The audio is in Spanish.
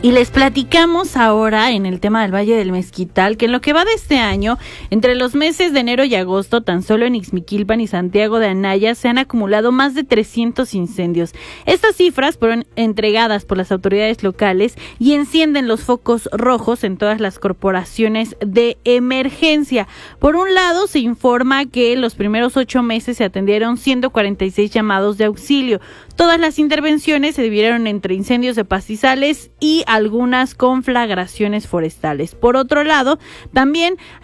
Y les platicamos ahora en el tema del Valle del Mezquital que en lo que va de este año, entre los meses de enero y agosto, tan solo en Ixmiquilpan y Santiago de Anaya se han acumulado más de 300 incendios. Estas cifras fueron entregadas por las autoridades locales y encienden los focos rojos en todas las corporaciones de emergencia. Por un lado, se informa que en los primeros 8 meses se atendieron 146 llamados de auxilio. Todas las intervenciones se dividieron entre incendios de pastizales y algunas conflagraciones forestales. Por otro lado, también